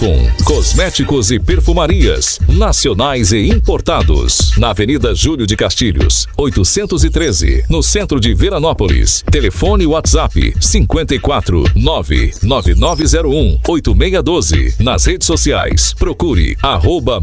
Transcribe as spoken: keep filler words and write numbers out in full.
Com cosméticos e perfumarias nacionais e importados, na Avenida Júlio de Castilhos, oitocentos e treze, no centro de Veranópolis. Telefone WhatsApp cinco quatro nove nove nove zero um oito seis um dois. Nas redes sociais, procure arroba